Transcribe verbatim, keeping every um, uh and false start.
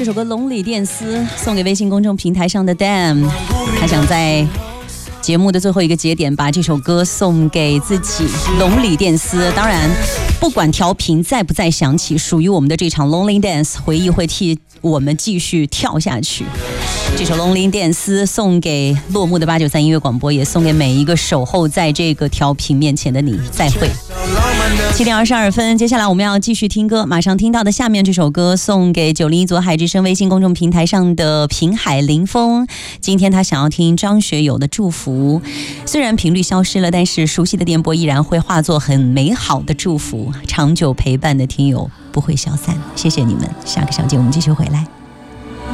这首歌《龙里电丝》送给微信公众平台上的 Dan， 他想在节目的最后一个节点把这首歌送给自己。龙里电丝，当然不管调频在不再响起，属于我们的这场 Lonely Dance 回忆会替我们继续跳下去。这首 Lonely Dance 送给落幕的八九三音乐广播，也送给每一个守候在这个调频面前的你。再会。七点二十二分，接下来我们要继续听歌。马上听到的下面这首歌送给九零一左海之声微信公众平台上的平海林峰。今天他想要听张学友的祝福，虽然频率消失了，但是熟悉的电波依然会化作很美好的祝福，长久陪伴的听友不会消散。谢谢你们，下个小节我们继续回来。